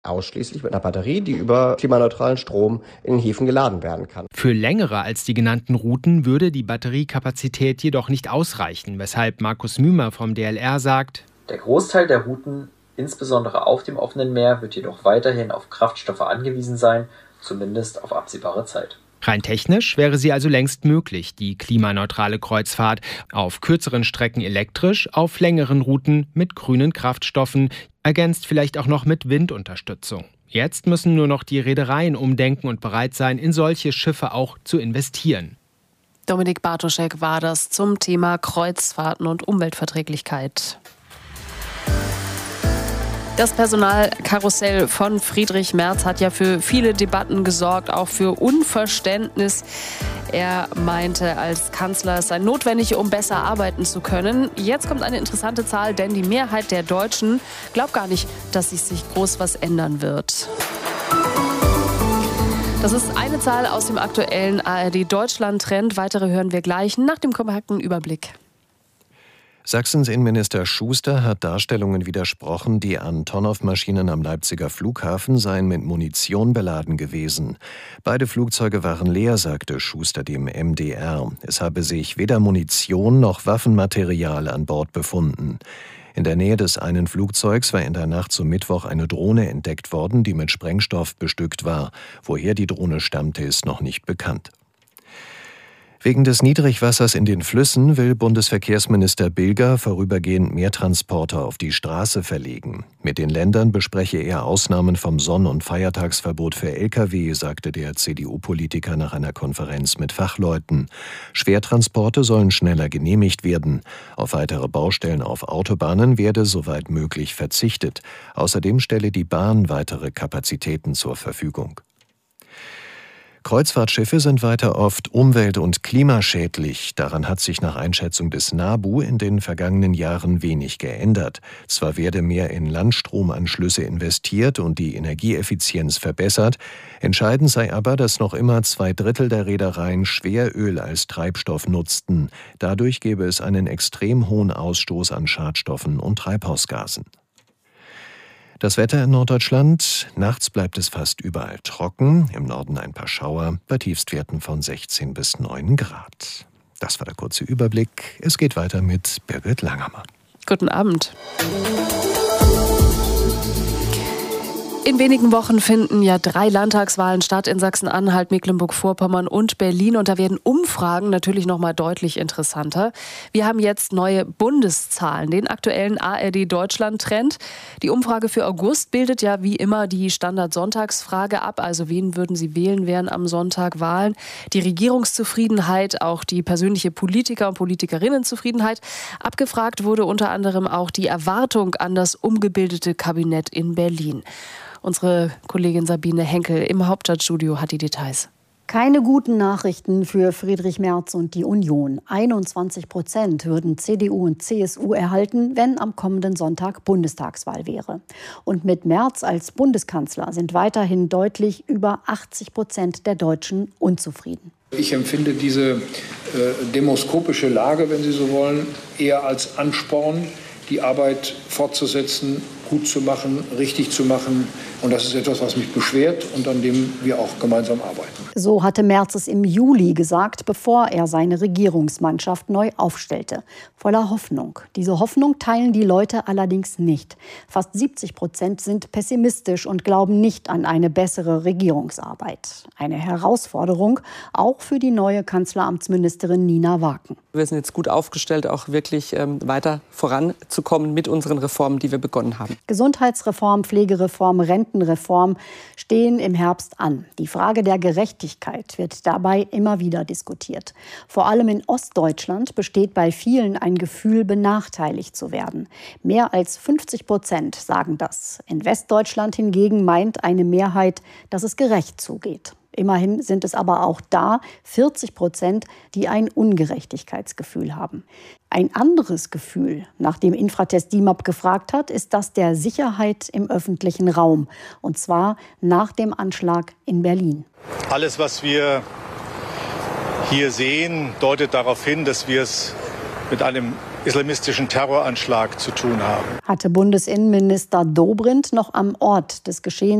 Ausschließlich mit einer Batterie, die über klimaneutralen Strom in den Häfen geladen werden kann. Für längere als die genannten Routen würde die Batteriekapazität jedoch nicht ausreichen, weshalb Markus Mümer vom DLR sagt: Der Großteil der Routen, insbesondere auf dem offenen Meer, wird jedoch weiterhin auf Kraftstoffe angewiesen sein, zumindest auf absehbare Zeit. Rein technisch wäre sie also längst möglich, die klimaneutrale Kreuzfahrt. Auf kürzeren Strecken elektrisch, auf längeren Routen mit grünen Kraftstoffen, ergänzt vielleicht auch noch mit Windunterstützung. Jetzt müssen nur noch die Reedereien umdenken und bereit sein, in solche Schiffe auch zu investieren. Dominik Bartoschek war das zum Thema Kreuzfahrten und Umweltverträglichkeit. Das Personalkarussell von Friedrich Merz hat ja für viele Debatten gesorgt, auch für Unverständnis. Er meinte, als Kanzler es sei notwendig, um besser arbeiten zu können. Jetzt kommt eine interessante Zahl, denn die Mehrheit der Deutschen glaubt gar nicht, dass sich groß was ändern wird. Das ist eine Zahl aus dem aktuellen ARD-Deutschland-Trend. Weitere hören wir gleich nach dem kompakten Überblick. Sachsens Innenminister Schuster hat Darstellungen widersprochen, die Antonov-Maschinen am Leipziger Flughafen seien mit Munition beladen gewesen. Beide Flugzeuge waren leer, sagte Schuster dem MDR. Es habe sich weder Munition noch Waffenmaterial an Bord befunden. In der Nähe des einen Flugzeugs war in der Nacht zum Mittwoch eine Drohne entdeckt worden, die mit Sprengstoff bestückt war. Woher die Drohne stammte, ist noch nicht bekannt. Wegen des Niedrigwassers in den Flüssen will Bundesverkehrsminister Bilger vorübergehend mehr Transporter auf die Straße verlegen. Mit den Ländern bespreche er Ausnahmen vom Sonn- und Feiertagsverbot für Lkw, sagte der CDU-Politiker nach einer Konferenz mit Fachleuten. Schwertransporte sollen schneller genehmigt werden. Auf weitere Baustellen auf Autobahnen werde soweit möglich verzichtet. Außerdem stelle die Bahn weitere Kapazitäten zur Verfügung. Kreuzfahrtschiffe sind weiter oft umwelt- und klimaschädlich. Daran hat sich nach Einschätzung des NABU in den vergangenen Jahren wenig geändert. Zwar werde mehr in Landstromanschlüsse investiert und die Energieeffizienz verbessert. Entscheidend sei aber, dass noch immer 2/3 der Reedereien Schweröl als Treibstoff nutzten. Dadurch gäbe es einen extrem hohen Ausstoß an Schadstoffen und Treibhausgasen. Das Wetter in Norddeutschland: Nachts bleibt es fast überall trocken, im Norden ein paar Schauer, bei Tiefstwerten von 16 bis 9 Grad. Das war der kurze Überblick. Es geht weiter mit Birgit Langermann. Guten Abend. In wenigen Wochen finden ja 3 Landtagswahlen statt in Sachsen-Anhalt, Mecklenburg-Vorpommern und Berlin. Und da werden Umfragen natürlich noch mal deutlich interessanter. Wir haben jetzt neue Bundeszahlen, den aktuellen ARD-Deutschland-Trend. Die Umfrage für August bildet ja wie immer die Standard-Sonntagsfrage ab. Also wen würden Sie wählen, wären am Sonntag Wahlen? Die Regierungszufriedenheit, auch die persönliche Politiker- und Politikerinnenzufriedenheit. Abgefragt wurde unter anderem auch die Erwartung an das umgebildete Kabinett in Berlin. Unsere Kollegin Sabine Henkel im Hauptstadtstudio hat die Details. Keine guten Nachrichten für Friedrich Merz und die Union. 21% würden CDU und CSU erhalten, wenn am kommenden Sonntag Bundestagswahl wäre. Und mit Merz als Bundeskanzler sind weiterhin deutlich über 80% der Deutschen unzufrieden. Ich empfinde diese demoskopische Lage, wenn Sie so wollen, eher als Ansporn, die Arbeit fortzusetzen, gut zu machen, richtig zu machen. Und das ist etwas, was mich beschwert und an dem wir auch gemeinsam arbeiten. So hatte Merz es im Juli gesagt, bevor er seine Regierungsmannschaft neu aufstellte. Voller Hoffnung. Diese Hoffnung teilen die Leute allerdings nicht. Fast 70% sind pessimistisch und glauben nicht an eine bessere Regierungsarbeit. Eine Herausforderung auch für die neue Kanzleramtsministerin Nina Waken. Wir sind jetzt gut aufgestellt, auch wirklich weiter voranzukommen mit unseren Reformen, die wir begonnen haben. Gesundheitsreform, Pflegereform, Rentenreform stehen im Herbst an. Die Frage der Gerechtigkeit wird dabei immer wieder diskutiert. Vor allem in Ostdeutschland besteht bei vielen ein Gefühl, benachteiligt zu werden. Mehr als 50% sagen das. In Westdeutschland hingegen meint eine Mehrheit, dass es gerecht zugeht. Immerhin sind es aber auch da 40%, die ein Ungerechtigkeitsgefühl haben. Ein anderes Gefühl, nach dem Infratest DIMAP gefragt hat, ist das der Sicherheit im öffentlichen Raum. Und zwar nach dem Anschlag in Berlin. Alles, was wir hier sehen, deutet darauf hin, dass wir es mit einem islamistischen Terroranschlag zu tun haben. Hatte Bundesinnenminister Dobrindt noch am Ort des Geschehens